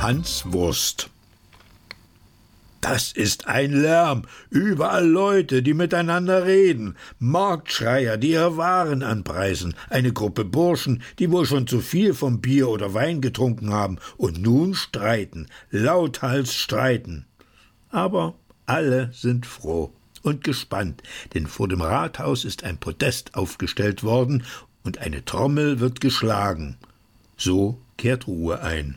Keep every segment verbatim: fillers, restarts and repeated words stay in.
Hanswurst. Das ist ein Lärm, überall Leute, die miteinander reden, Marktschreier, die ihre Waren anpreisen, eine Gruppe Burschen, die wohl schon zu viel vom Bier oder Wein getrunken haben und nun streiten, lauthals streiten. Aber alle sind froh und gespannt, denn vor dem Rathaus ist ein Podest aufgestellt worden und eine Trommel wird geschlagen. So kehrt Ruhe ein.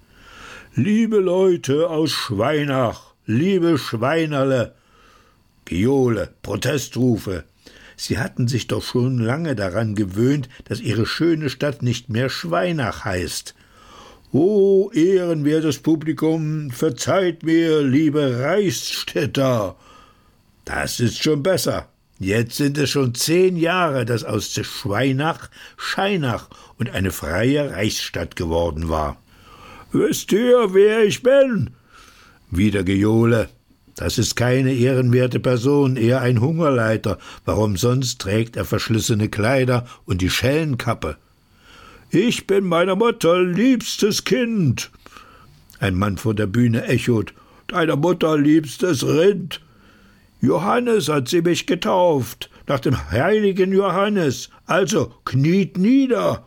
Liebe Leute aus Schweinach, liebe Schweinerle, Gejohle, Protestrufe. Sie hatten sich doch schon lange daran gewöhnt, dass ihre schöne Stadt nicht mehr Schweinach heißt. O ehrenwertes Publikum, verzeiht mir, liebe Reichsstädter. Das ist schon besser. Jetzt sind es schon zehn Jahre, dass aus Schweinach Scheinach und eine freie Reichsstadt geworden war. Wisst ihr, wer ich bin? Wieder Gejohle. Das ist keine ehrenwerte Person, eher ein Hungerleiter. Warum sonst trägt er verschlissene Kleider und die Schellenkappe? Ich bin meiner Mutter liebstes Kind. Ein Mann vor der Bühne echot. Deiner Mutter liebstes Rind. Johannes hat sie mich getauft, nach dem heiligen Johannes. Also kniet nieder.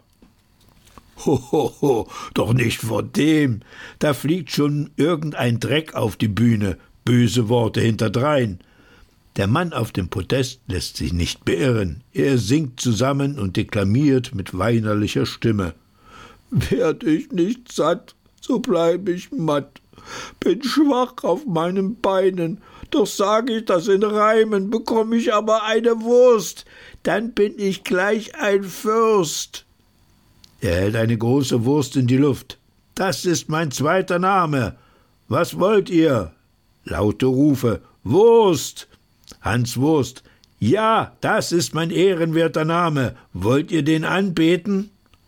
Ho, ho, ho, doch nicht vor dem. Da fliegt schon irgendein Dreck auf die Bühne, böse Worte hinterdrein. Der Mann auf dem Podest lässt sich nicht beirren. Er singt zusammen und deklamiert mit weinerlicher Stimme. Werd ich nicht satt, so bleib ich matt. Bin schwach auf meinen Beinen, doch sag ich das in Reimen, bekomm ich aber eine Wurst, dann bin ich gleich ein Fürst. Er hält eine große Wurst in die Luft. Das ist mein zweiter Name. Was wollt ihr? Laute Rufe. Wurst! Hans Wurst. Ja, das ist mein ehrenwerter Name. Wollt ihr den anbeten?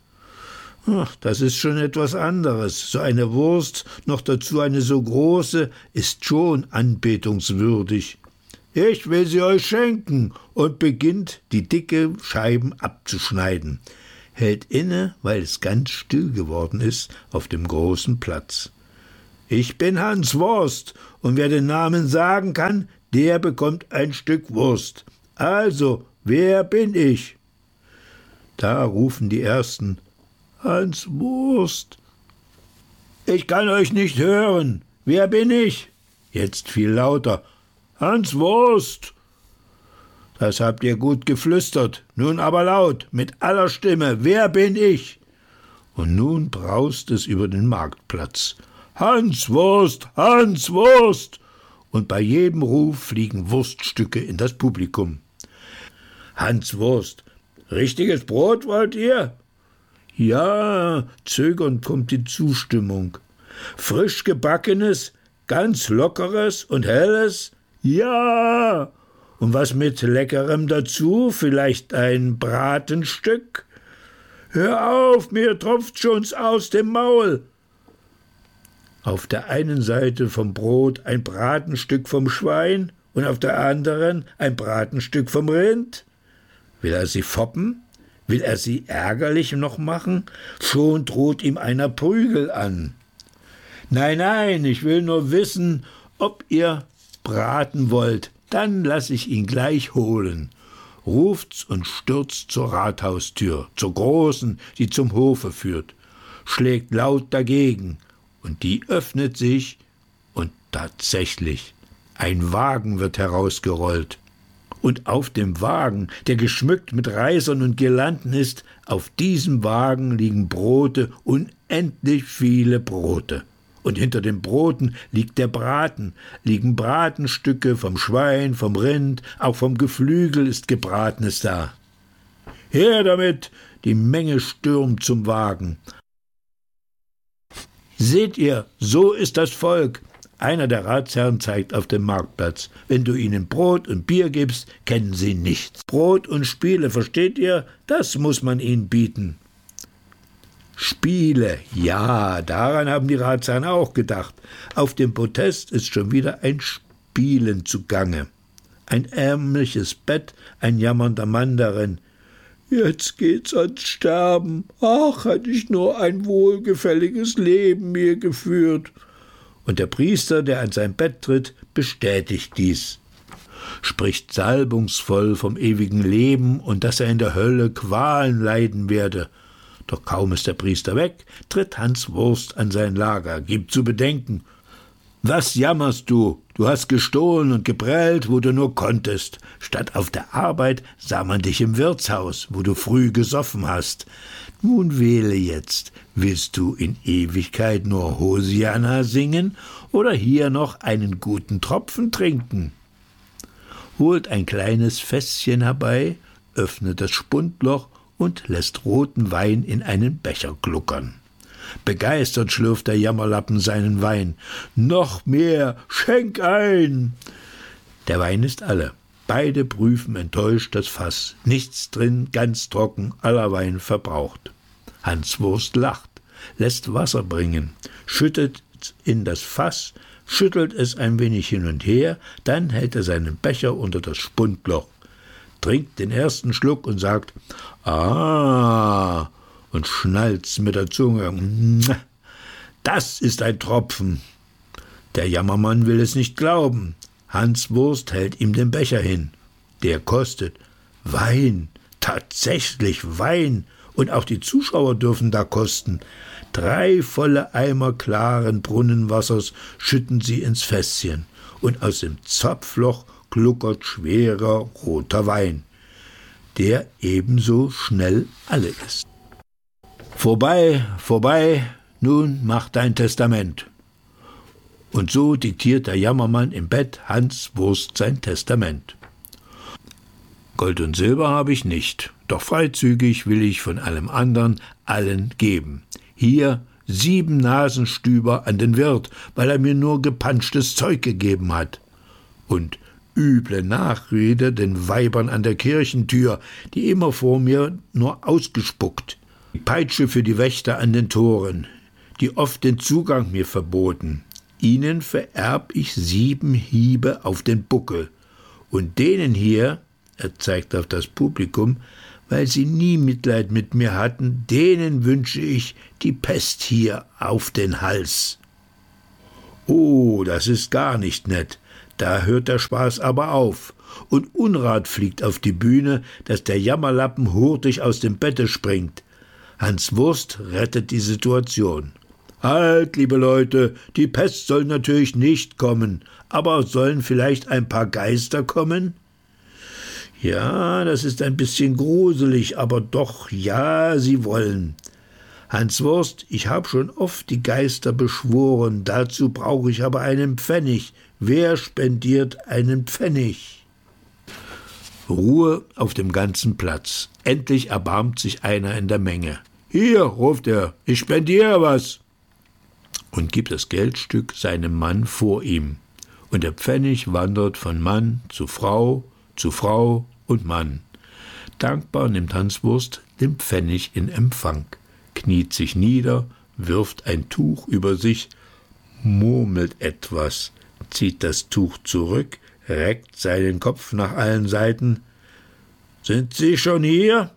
Ach, das ist schon etwas anderes. So eine Wurst, noch dazu eine so große, ist schon anbetungswürdig. Ich will sie euch schenken, und beginnt, die dicke Scheiben abzuschneiden. Hält inne, weil es ganz still geworden ist auf dem großen Platz. Ich bin Hans Wurst, und wer den Namen sagen kann, der bekommt ein Stück Wurst. Also, wer bin ich? Da rufen die Ersten, Hans Wurst. Ich kann euch nicht hören. Wer bin ich? Jetzt viel lauter. Hans Wurst. Das habt ihr gut geflüstert. Nun aber laut, mit aller Stimme. Wer bin ich? Und nun braust es über den Marktplatz. Hans Wurst, Hans Wurst. Und bei jedem Ruf fliegen Wurststücke in das Publikum. Hans Wurst. Richtiges Brot wollt ihr? Ja, zögernd kommt die Zustimmung. Frisch gebackenes, ganz lockeres und helles? Ja. Und was mit Leckerem dazu? Vielleicht ein Bratenstück? Hör auf, mir tropft schon's aus dem Maul. Auf der einen Seite vom Brot ein Bratenstück vom Schwein und auf der anderen ein Bratenstück vom Rind. Will er sie foppen? Will er sie ärgerlich noch machen? Schon droht ihm einer Prügel an. Nein, nein, ich will nur wissen, ob ihr braten wollt. Dann lass ich ihn gleich holen. Ruft's und stürzt zur Rathaustür, zur großen, die zum Hofe führt, schlägt laut dagegen, und die öffnet sich, und tatsächlich, ein Wagen wird herausgerollt. Und auf dem Wagen, der geschmückt mit Reisern und Girlanden ist, auf diesem Wagen liegen Brote, unendlich viele Brote. Und hinter den Broten liegt der Braten, liegen Bratenstücke vom Schwein, vom Rind, auch vom Geflügel ist Gebratenes da. Her damit, die Menge stürmt zum Wagen. Seht ihr, so ist das Volk. Einer der Ratsherren zeigt auf den Marktplatz. Wenn du ihnen Brot und Bier gibst, kennen sie nichts. Brot und Spiele, versteht ihr? Das muss man ihnen bieten. Spiele, ja, daran haben die Ratsherren auch gedacht. Auf dem Podest ist schon wieder ein Spielen zugange. Ein ärmliches Bett, ein jammernder Mann darin. jetzt geht's ans Sterben. Ach, hätte ich nur ein wohlgefälliges Leben mir geführt. Und der Priester, der an sein Bett tritt, bestätigt dies, spricht salbungsvoll vom ewigen Leben und dass er in der Hölle Qualen leiden werde. Doch kaum ist der Priester weg, tritt Hanswurst an sein Lager, gibt zu bedenken: Was jammerst du? Du hast gestohlen und geprellt, wo du nur konntest. Statt auf der Arbeit sah man dich im Wirtshaus, wo du früh gesoffen hast. Nun wähle jetzt, willst du in Ewigkeit nur Hosianna singen oder hier noch einen guten Tropfen trinken? Holt ein kleines Fässchen herbei, öffnet das Spundloch und lässt roten Wein in einen Becher gluckern. Begeistert schlürft der Jammerlappen seinen Wein. »Noch mehr, schenk ein!« Der Wein ist alle. Beide prüfen enttäuscht das Fass. Nichts drin, ganz trocken, aller Wein verbraucht. Hanswurst lacht, lässt Wasser bringen, schüttet in das Fass, schüttelt es ein wenig hin und her, dann hält er seinen Becher unter das Spundloch, trinkt den ersten Schluck und sagt: »Ah!« und schnalzt mit der Zunge. »Das ist ein Tropfen!« Der Jammermann will es nicht glauben. Hanswurst hält ihm den Becher hin. Der kostet Wein, tatsächlich Wein, und auch die Zuschauer dürfen da kosten. Drei volle Eimer klaren Brunnenwassers schütten sie ins Fässchen, und aus dem Zapfloch gluckert schwerer roter Wein, der ebenso schnell alle ist. »Vorbei, vorbei, nun mach dein Testament.« Und so diktiert der Jammermann im Bett Hanswurst sein Testament. »Gold und Silber habe ich nicht, doch freizügig will ich von allem anderen allen geben. Hier sieben Nasenstüber an den Wirt, weil er mir nur gepanschtes Zeug gegeben hat. Und üble Nachrede den Weibern an der Kirchentür, die immer vor mir nur ausgespuckt. Die Peitsche für die Wächter an den Toren, die oft den Zugang mir verboten. Ihnen vererb ich sieben Hiebe auf den Buckel. Und denen hier«, er zeigt auf das Publikum, »weil sie nie Mitleid mit mir hatten, denen wünsche ich die Pest hier auf den Hals.« Oh, das ist gar nicht nett. Da hört der Spaß aber auf. Und Unrat fliegt auf die Bühne, dass der Jammerlappen hurtig aus dem Bette springt. Hanswurst rettet die Situation. »Halt, liebe Leute, die Pest soll natürlich nicht kommen, aber sollen vielleicht ein paar Geister kommen?« »Ja, das ist ein bisschen gruselig, aber doch, ja, sie wollen.« »Hanswurst, ich habe schon oft die Geister beschworen, dazu brauche ich aber einen Pfennig. Wer spendiert einen Pfennig?« Ruhe auf dem ganzen Platz. Endlich erbarmt sich einer in der Menge. »Hier«, ruft er, »ich spendiere was«, und gibt das Geldstück seinem Mann vor ihm. Und der Pfennig wandert von Mann zu Frau, zu Frau und Mann. Dankbar nimmt Hanswurst den Pfennig in Empfang, kniet sich nieder, wirft ein Tuch über sich, murmelt etwas, zieht das Tuch zurück, reckt seinen Kopf nach allen Seiten. »Sind Sie schon hier?«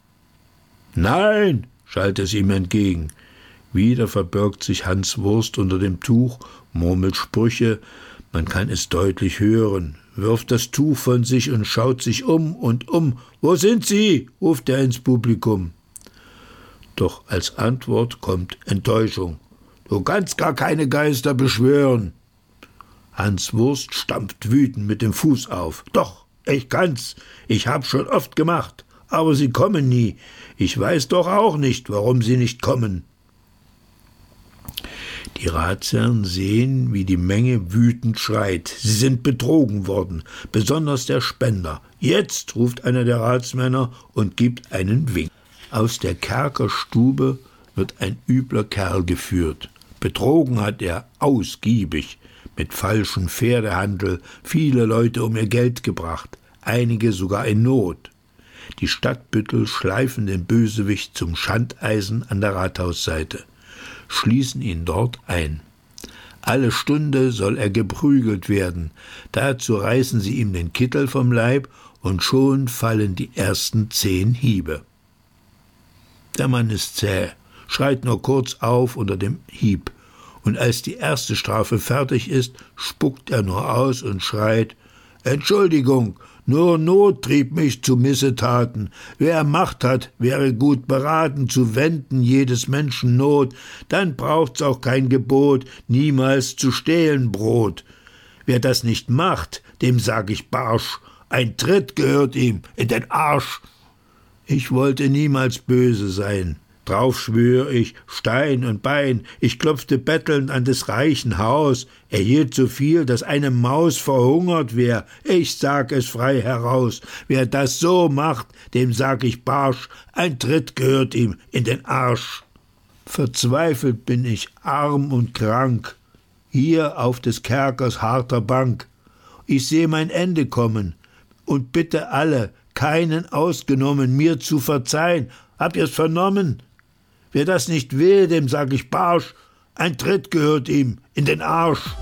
»Nein«, schallt es ihm entgegen. Wieder verbirgt sich Hanswurst unter dem Tuch, murmelt Sprüche, man kann es deutlich hören, wirft das Tuch von sich und schaut sich um und um. »Wo sind Sie?« ruft er ins Publikum. Doch als Antwort kommt Enttäuschung. »Du kannst gar keine Geister beschwören.« Hanswurst stampft wütend mit dem Fuß auf. »Doch, ich kann's. Ich hab's schon oft gemacht. Aber sie kommen nie. Ich weiß doch auch nicht, warum sie nicht kommen.« Die Ratsherren sehen, wie die Menge wütend schreit. Sie sind betrogen worden, besonders der Spender. »Jetzt«, ruft einer der Ratsmänner und gibt einen Wink. Aus der Kerkerstube wird ein übler Kerl geführt. Betrogen hat er ausgiebig, mit falschem Pferdehandel, viele Leute um ihr Geld gebracht, einige sogar in Not. Die Stadtbüttel schleifen den Bösewicht zum Schandeisen an der Rathausseite, schließen ihn dort ein. Alle Stunde soll er geprügelt werden, dazu reißen sie ihm den Kittel vom Leib und schon fallen die ersten zehn Hiebe. Der Mann ist zäh, schreit nur kurz auf unter dem Hieb, und als die erste Strafe fertig ist, spuckt er nur aus und schreit: »Entschuldigung, nur Not trieb mich zu Missetaten. Wer Macht hat, wäre gut beraten, zu wenden jedes Menschen Not. Dann braucht's auch kein Gebot, niemals zu stehlen Brot. Wer das nicht macht, dem sag ich barsch, ein Tritt gehört ihm in den Arsch.« Ich wollte niemals böse sein. Drauf schwör ich, Stein und Bein, ich klopfte bettelnd an des reichen Haus, erhielt so viel, dass eine Maus verhungert wär, ich sag es frei heraus, wer das so macht, dem sag ich barsch, ein Tritt gehört ihm in den Arsch. Verzweifelt bin ich, arm und krank, hier auf des Kerkers harter Bank. Ich seh mein Ende kommen und bitte alle, keinen ausgenommen, mir zu verzeihen. Habt ihr's vernommen? Wer das nicht will, dem sag ich barsch, ein Tritt gehört ihm in den Arsch.